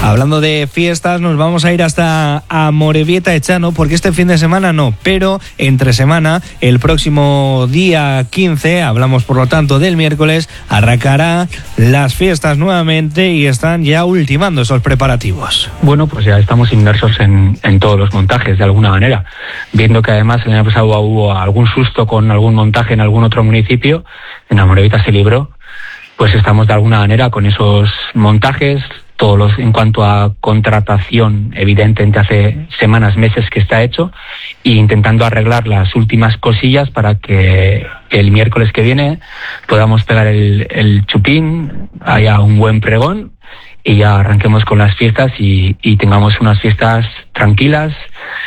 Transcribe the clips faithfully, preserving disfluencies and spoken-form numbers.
Hablando de fiestas, nos vamos a ir hasta Amorebieta Echano, porque este fin de semana no, pero entre semana, el próximo día quince, hablamos por lo tanto del miércoles, arrancará las fiestas nuevamente y están ya ultimando esos preparativos. Bueno, pues ya estamos inmersos en, en todos los montajes de alguna manera, viendo que además el año pasado hubo algún susto con algún montaje en algún otro municipio, en Amorebieta se libró, pues estamos de alguna manera con esos montajes. Todos los, en cuanto a contratación, evidentemente hace semanas, meses que está hecho, e intentando arreglar las últimas cosillas para que el miércoles que viene podamos pegar el, el chupín, haya un buen pregón y ya arranquemos con las fiestas y, y tengamos unas fiestas tranquilas,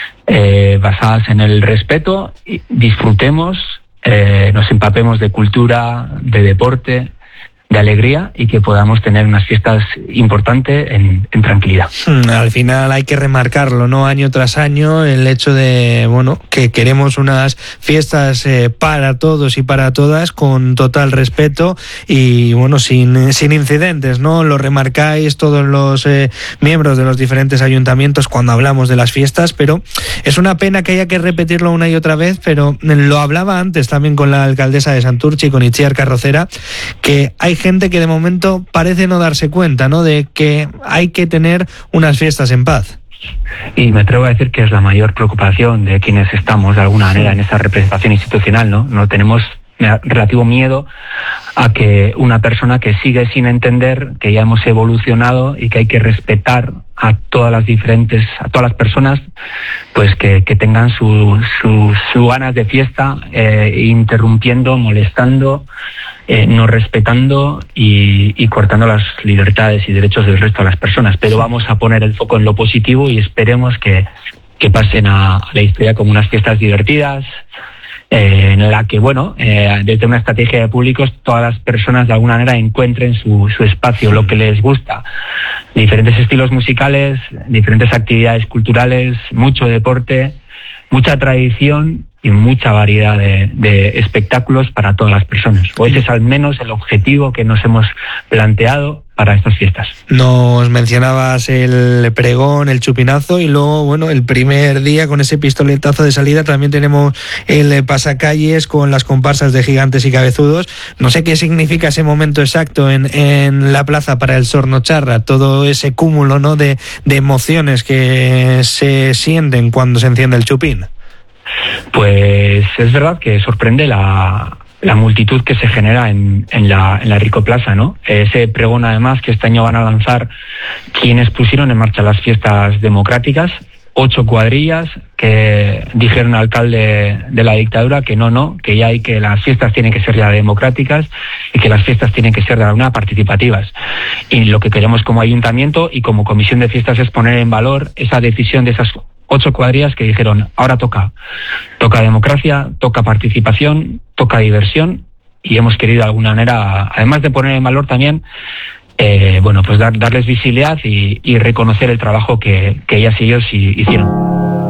eh, basadas en el respeto, y disfrutemos, eh, nos empapemos de cultura, de deporte, de alegría y que podamos tener unas fiestas importantes en, en tranquilidad. Al final hay que remarcarlo, ¿no? Año tras año, el hecho de, bueno, que queremos unas fiestas eh, para todos y para todas con total respeto y, bueno, sin, sin incidentes, ¿no? Lo remarcáis todos los eh, miembros de los diferentes ayuntamientos cuando hablamos de las fiestas, pero es una pena que haya que repetirlo una y otra vez, pero lo hablaba antes también con la alcaldesa de Santurtzi, con Itziar Carrocera, que hay gente que de momento parece no darse cuenta, ¿no?, de que hay que tener unas fiestas en paz. Y me atrevo a decir que es la mayor preocupación de quienes estamos de alguna manera en esa representación institucional, ¿no? No tenemos relativo miedo a que una persona que sigue sin entender que ya hemos evolucionado y que hay que respetar a todas las diferentes, a todas las personas, pues que, que tengan su, su, su ganas de fiesta, eh, interrumpiendo, molestando, eh, no respetando y, y cortando las libertades y derechos del resto de las personas. Pero vamos a poner el foco en lo positivo y esperemos que, que pasen a, a la historia como unas fiestas divertidas, Eh, en la que, bueno, eh, desde una estrategia de públicos todas las personas de alguna manera encuentren su, su espacio, lo que les gusta. Diferentes estilos musicales, diferentes actividades culturales, mucho deporte, mucha tradición y mucha variedad de, de espectáculos para todas las personas. O ese es al menos el objetivo que nos hemos planteado para estas fiestas. Nos mencionabas el pregón, el chupinazo y luego, bueno, el primer día con ese pistoletazo de salida también tenemos el pasacalles con las comparsas de gigantes y cabezudos. No sé qué significa ese momento exacto en, en la plaza para el Sornocharra, todo ese cúmulo, ¿no?, de, de emociones que se sienten cuando se enciende el chupín. Pues es verdad que sorprende la, la multitud que se genera en, en, la, en la Rico Plaza, ¿no? Ese pregón, además, que este año van a lanzar quienes pusieron en marcha las fiestas democráticas, ocho cuadrillas que dijeron al alcalde de la dictadura que no, no, que ya hay que las fiestas tienen que ser ya democráticas y que las fiestas tienen que ser de alguna participativas. Y lo que queremos como ayuntamiento y como comisión de fiestas es poner en valor esa decisión de esas ocho cuadrillas que dijeron, ahora toca, toca democracia, toca participación, toca diversión, y hemos querido de alguna manera, además de poner en valor también, eh, bueno, pues dar, darles visibilidad y, y reconocer el trabajo que, que ellas y ellos hicieron.